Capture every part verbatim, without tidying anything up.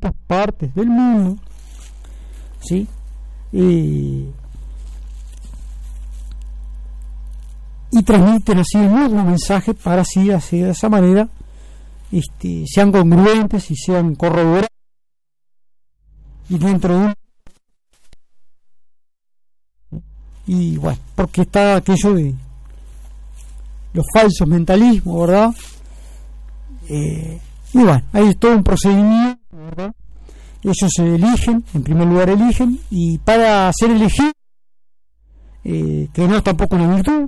distintas partes del mundo, ¿sí? Eh, y transmiten así el mismo mensaje para así, así de esa manera este, sean congruentes y sean corroborados y dentro de un y bueno, porque está aquello de los falsos mentalismos, ¿verdad? Eh, y bueno, hay todo un procedimiento, ¿verdad? Ellos se eligen, en primer lugar eligen, y para ser elegidos, eh, que no es tampoco una virtud,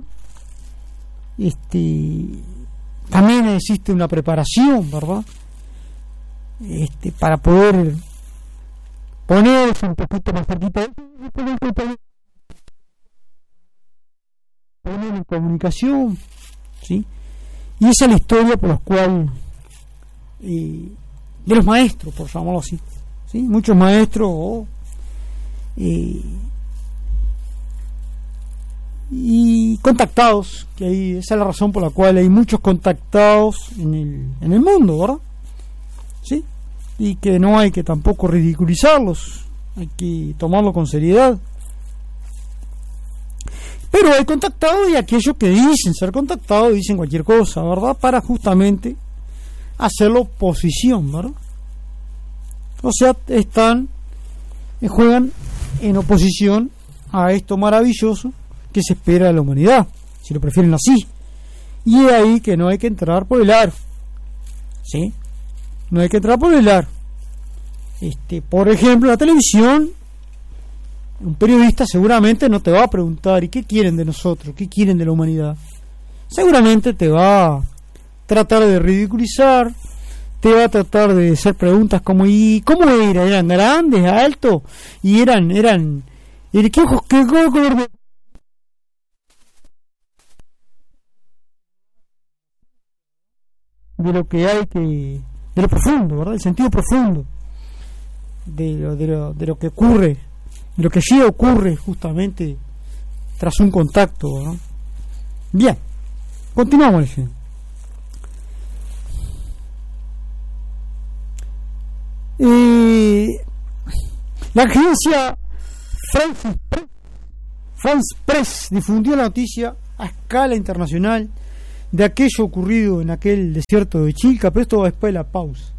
este, también existe una preparación, ¿verdad? Este, para poder ponerse un poquito más cerquita de poner en comunicación, ¿sí? Y esa es la historia por la cual eh, de los maestros, por llamarlo así, ¿sí? Muchos maestros oh, eh, y contactados, que hay, esa es la razón por la cual hay muchos contactados en el, en el mundo, ¿verdad? ¿Sí? Y que no hay que tampoco ridiculizarlos, hay que tomarlo con seriedad. Pero hay contactados y aquellos que dicen ser contactados dicen cualquier cosa, ¿verdad? Para justamente hacerlo oposición, ¿verdad? O sea, están, juegan en oposición a esto maravilloso que se espera de la humanidad, si lo prefieren así. Y es ahí que no hay que entrar por el aro, ¿sí? No hay que entrar por el aro. Este, por ejemplo, la televisión, un periodista seguramente no te va a preguntar ¿y qué quieren de nosotros? ¿Qué quieren de la humanidad? Seguramente te va a tratar de ridiculizar, te va a tratar de hacer preguntas como ¿y cómo eran? ¿Eran grandes, altos? ¿Y eran, eran, eran qué ojos, qué color de... de lo que hay que, de lo profundo, ¿verdad? El sentido profundo de lo, de lo, de lo que ocurre, de lo que allí ocurre justamente tras un contacto, ¿no? Bien, continuamos. Eh, la agencia France Press, France Press difundió la noticia a escala internacional de aquello ocurrido en aquel desierto de Chilca, pero esto va después de la pausa.